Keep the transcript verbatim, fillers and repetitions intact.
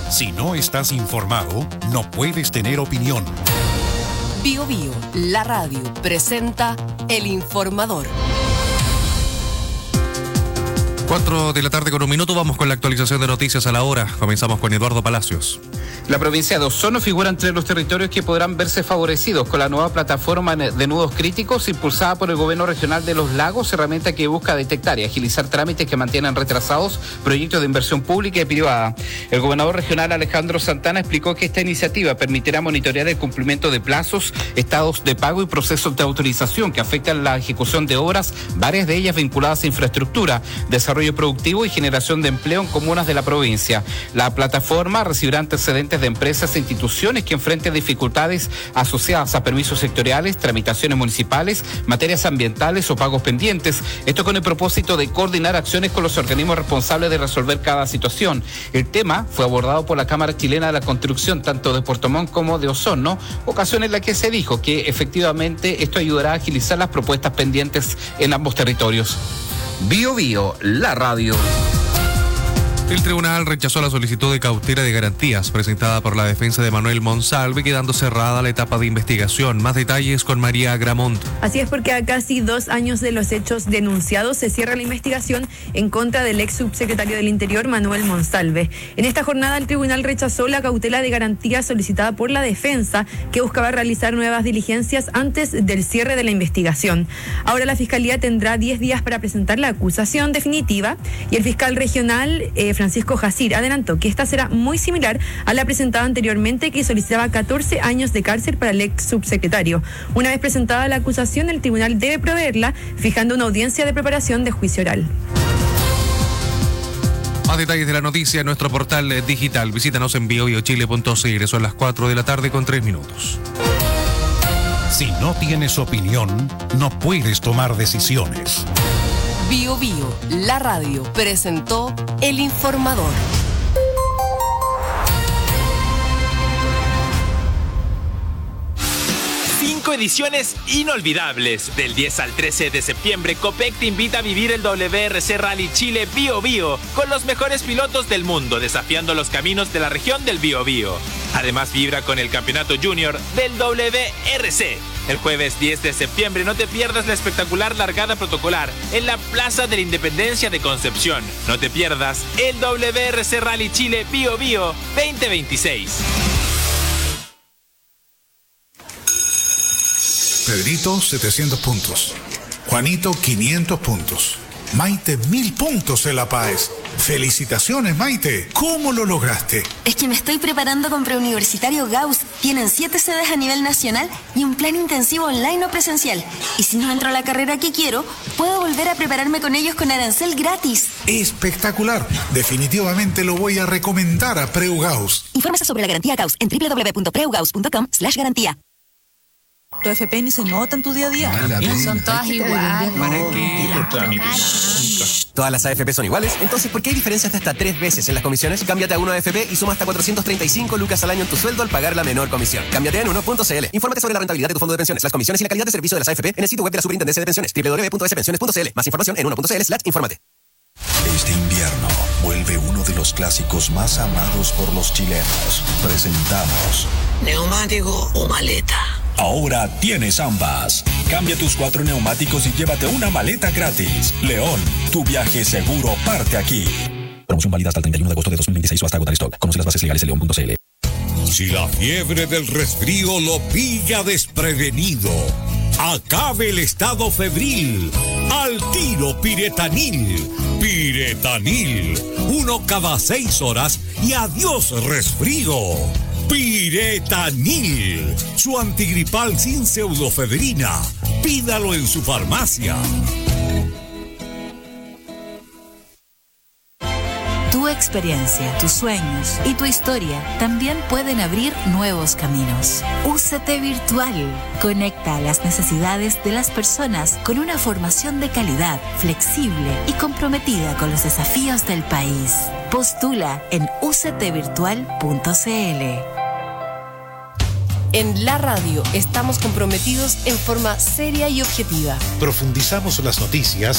Si no estás informado, no puedes tener opinión. Bio Bio, la radio, presenta El Informador. Cuatro de la tarde con un minuto, vamos con la actualización de noticias a la hora. Comenzamos con Eduardo Palacios. La provincia de Osorno figura entre los territorios que podrán verse favorecidos con la nueva plataforma de nudos críticos impulsada por el gobierno regional de Los Lagos, herramienta que busca detectar y agilizar trámites que mantienen retrasados proyectos de inversión pública y privada. El gobernador regional Alejandro Santana explicó que esta iniciativa permitirá monitorear el cumplimiento de plazos, estados de pago y procesos de autorización que afectan la ejecución de obras, varias de ellas vinculadas a infraestructura, desarrollo productivo y generación de empleo en comunas de la provincia. La plataforma recibirá antecedentes de empresas e instituciones que enfrenten dificultades asociadas a permisos sectoriales, tramitaciones municipales, materias ambientales o pagos pendientes. Esto con el propósito de coordinar acciones con los organismos responsables de resolver cada situación. El tema fue abordado por la Cámara Chilena de la Construcción, tanto de Puerto Montt como de Osorno, ocasión en la que se dijo que efectivamente esto ayudará a agilizar las propuestas pendientes en ambos territorios. Bio Bio, la radio. El tribunal rechazó la solicitud de cautela de garantías presentada por la defensa de Manuel Monsalve, quedando cerrada la etapa de investigación. Más detalles con María Gramont. Así es, porque a casi dos años de los hechos denunciados se cierra la investigación en contra del ex subsecretario del Interior, Manuel Monsalve. En esta jornada el tribunal rechazó la cautela de garantías solicitada por la defensa, que buscaba realizar nuevas diligencias antes del cierre de la investigación. Ahora la Fiscalía tendrá diez días para presentar la acusación definitiva y el fiscal regional eh, Francisco Jacir adelantó que esta será muy similar a la presentada anteriormente, que solicitaba catorce años de cárcel para el ex subsecretario. Una vez presentada la acusación, el tribunal debe proveerla, fijando una audiencia de preparación de juicio oral. Más detalles de la noticia en nuestro portal digital. Visítanos en bio bio chile punto c l. Son las cuatro de la tarde con tres minutos. Si no tienes opinión, no puedes tomar decisiones. Bio Bio, la radio, presentó El Informador. Cinco ediciones inolvidables. Del diez al trece de septiembre, Copec te invita a vivir el W R C Rally Chile Bio Bio con los mejores pilotos del mundo, desafiando los caminos de la región del Bio Bio. Además, vibra con el campeonato junior del W R C. El jueves diez de septiembre no te pierdas la espectacular largada protocolar en la Plaza de la Independencia de Concepción. No te pierdas el W R C Rally Chile Bio Bio veinte veintiséis. Pedrito, setecientos puntos. Juanito, quinientos puntos. Maite, mil puntos en La Paz. Felicitaciones, Maite. ¿Cómo lo lograste? Es que me estoy preparando con Preuniversitario Gauss. Tienen siete sedes a nivel nacional y un plan intensivo online o presencial. Y si no entro a la carrera que quiero, puedo volver a prepararme con ellos con arancel gratis. Espectacular. Definitivamente lo voy a recomendar a Preu Gauss. Infórmese sobre la garantía Gauss en doble u doble u doble u punto preu gauss punto com slash garantía. Tu F P ni se nota en tu día a día. Son todas iguales. ¿Para qué? Todas las A F P son iguales. Entonces, ¿por qué hay diferencias de hasta tres veces en las comisiones? Cámbiate a uno A F P y suma hasta cuatrocientos treinta y cinco lucas al año en tu sueldo al pagar la menor comisión. Cámbiate en uno punto c l. Infórmate sobre la rentabilidad de tu fondo de pensiones, las comisiones y la calidad de servicio de las A F P en el sitio web de la Superintendencia de Pensiones, doble u doble u doble u punto s pensiones punto c l. Más información en uno punto c l slash infórmate. Este invierno vuelve uno de los clásicos más amados por los chilenos. Presentamos ¿neumático o maleta? Ahora tienes ambas. Cambia tus cuatro neumáticos y llévate una maleta gratis. León, tu viaje seguro parte aquí. Promoción válida hasta el treinta y uno de agosto de dos mil veintiséis o hasta agotar stock. Conoce las bases legales en león punto c l. Si la fiebre del resfrío lo pilla desprevenido, acabe el estado febril. Al tiro Piretanil. Piretanil. Uno cada seis horas y adiós resfrío. Piretanil, su antigripal sin pseudofebrina. Pídalo en su farmacia. Tu experiencia, tus sueños y tu historia también pueden abrir nuevos caminos. U C T Virtual conecta a las necesidades de las personas con una formación de calidad, flexible y comprometida con los desafíos del país. Postula en u c t virtual punto c l. En la radio estamos comprometidos en forma seria y objetiva. Profundizamos las noticias